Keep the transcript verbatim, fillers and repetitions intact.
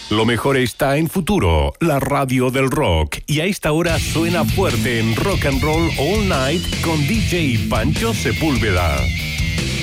Lo mejor está en Futuro, la radio del rock. Y a esta hora suena fuerte en Rock and Roll All Night con D J Pancho Sepúlveda.